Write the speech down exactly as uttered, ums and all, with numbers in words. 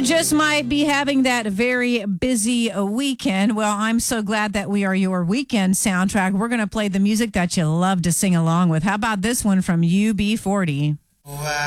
just might be having that very busy uh, weekend. Well, I'm so glad that we are your weekend soundtrack. We're going to play the music that you love to sing along with. How about this one from U B forty?